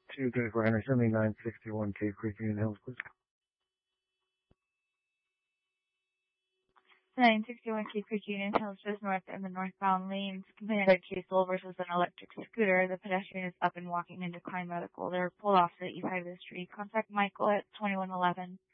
224 Henry, 7961 Cave Creek, Union Hills, please. 961 Cave Creek, Union Hills, just north in the northbound lanes. Complainant Chase Lowell versus an electric scooter. The pedestrian is up and walking into Klein Medical. They're pulled off the east side of the street. Contact Michael at 2111.